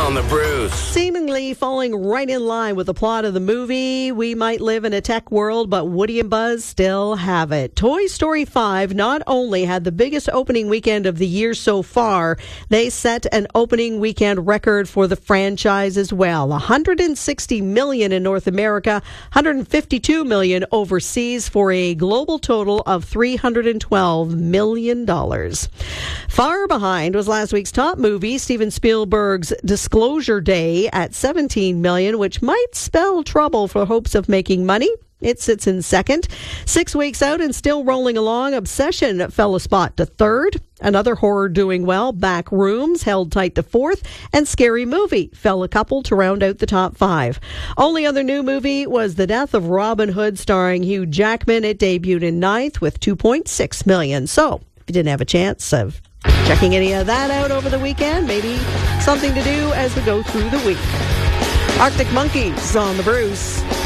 on the Bruce. Seemingly falling right in line with the plot of the movie, we might live in a tech world, but Woody and Buzz still have it. Toy Story 5 not only had the biggest opening weekend of the year so far, they set an opening weekend record for the franchise as well. $160 million in North America, $152 million overseas for a global total of $312 million. Far behind was last week's top movie, Steven Spielberg's Disclosure Day at $17 million, which might spell trouble for hopes of making money. It sits in second. 6 weeks out and still rolling along, Obsession fell a spot to third. Another horror doing well, Back Rooms, held tight to fourth, and Scary Movie fell a couple to round out the top 5. Only other new movie was The Death of Robin Hood, starring Hugh Jackman. It debuted in ninth with $2.6 million. So, if you didn't have a chance of checking any of that out over the weekend, maybe something to do as we go through the week. Arctic Monkeys on the Bruce.